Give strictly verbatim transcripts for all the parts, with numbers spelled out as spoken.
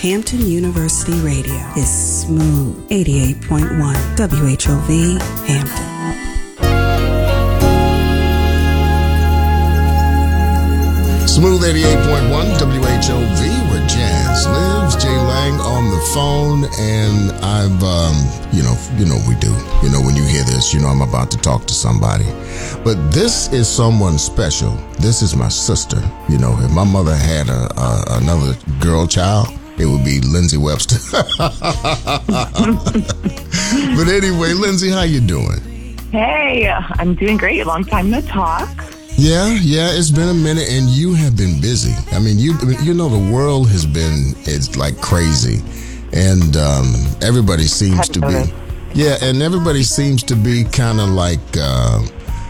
Hampton University Radio is Smooth eighty-eight point one W H O V Hampton. Smooth eighty-eight point one W H O V, where jazz lives. Jay Lang on the phone, and I've, um, you know, you know we do. You know, when you hear this, you know I'm about to talk to somebody. But this is someone special. This is my sister. You know, if my mother had a, a another girl child, it would be Lindsay Webster. But anyway, Lindsay, how you doing? Hey, I'm doing great. Long time no talk. Yeah, yeah, it's been a minute, and you have been busy. I mean, you you know, the world has been, it's like crazy, and um, everybody seems to be, yeah, and everybody seems to be kind of like, uh,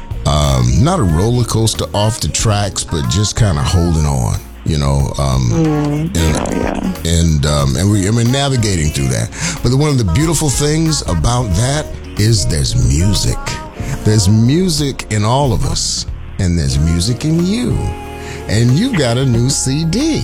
um, not a roller coaster off the tracks, but just kind of holding on, you know, um, mm, and, yeah, yeah. and, um, and we, I mean, navigating through that. But one of the beautiful things about that is there's music. There's music in all of us. And there's music in you. And you got a new C D.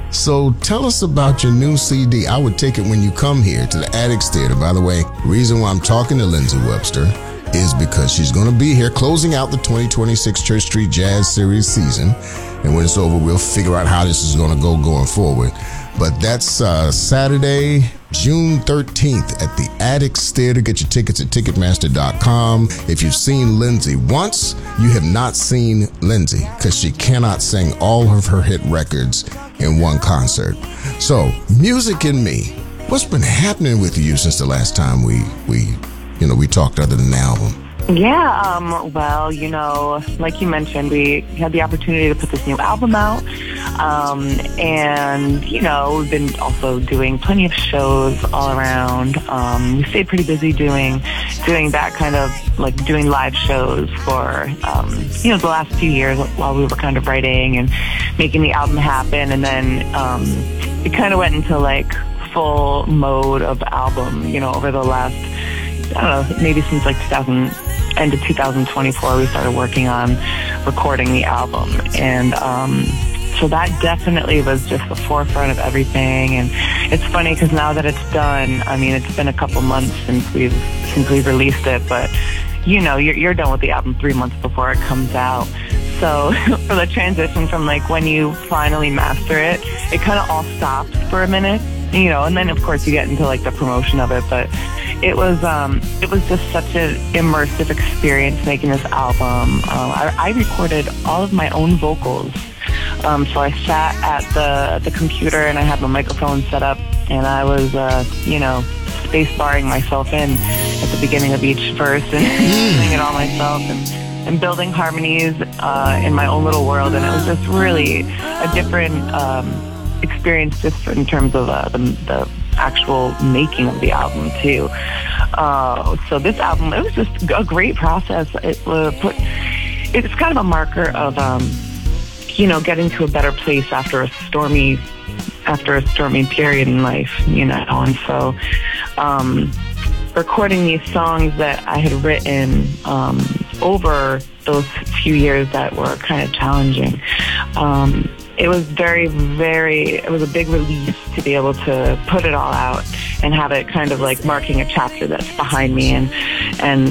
So tell us about your new C D. I would take it when you come here to the Addicts Theater. By the way, the reason why I'm talking to Lindsay Webster is because she's going to be here closing out the twenty twenty-six Church Street Jazz Series season. And when it's over, we'll figure out how this is going to go going forward. But that's uh, Saturday, June thirteenth at the Addicts Theater. Get your tickets at Ticketmaster dot com. If you've seen Lindsay once, you have not seen Lindsay because she cannot sing all of her hit records in one concert. So, music and me. What's been happening with you since the last time we, we you know, we talked other than the album? Yeah, um, well, you know, like you mentioned, we had the opportunity to put this new album out. Um, and, you know, we've been also doing plenty of shows all around. Um, we stayed pretty busy doing doing that kind of, like, doing live shows for, um, you know, the last few years while we were kind of writing and making the album happen. And then um, it kind of went into, like, full mode of album, you know, over the last, I don't know, maybe since, like, two thousand end of two thousand twenty-four, we started working on recording the album. And um, so that definitely was just the forefront of everything. And it's funny because now that it's done, I mean, it's been a couple months since we've since we've released it, but you know, you're, you're done with the album three months before it comes out. So for the transition from, like, when you finally master it, it kind of all stops for a minute, you know, and then of course you get into, like, the promotion of it. But it was um, it was just such an immersive experience making this album. Um, I, I recorded all of my own vocals. Um, so I sat at the the computer and I had my microphone set up, and I was, uh, you know, space barring myself in at the beginning of each verse and singing it all myself and, and building harmonies uh, in my own little world. And it was just really a different um, experience just in terms of uh, the, the actual making of the album too. Uh, so this album, it was just a great process. It uh, put, it's kind of a marker of, um, you know, getting to a better place after a stormy, after a stormy period in life, you know. And so, um, recording these songs that I had written um, over those few years that were kind of challenging. Um, It was very, very, it was a big release to be able to put it all out and have it kind of like marking a chapter that's behind me. And, and